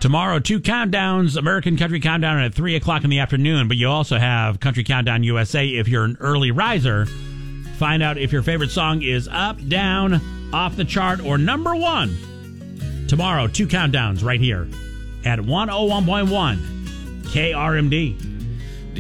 Tomorrow, 2 countdowns, American Country Countdown at 3 o'clock in the afternoon, but you also have Country Countdown USA if you're an early riser. Find out if your favorite song is up, down, off the chart, or number one. Tomorrow, 2 countdowns right here at 101.1 KRMD.